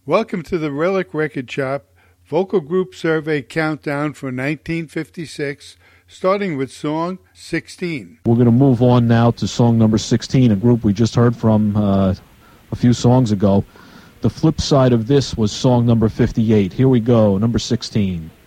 Welcome to the Relic Record Shop Vocal Group Survey Countdown for 1956, starting with song 16. We're going to move on now to song number 16, a group we just heard from a few songs ago. The flip side of this was song number 58. Here we go, number 16.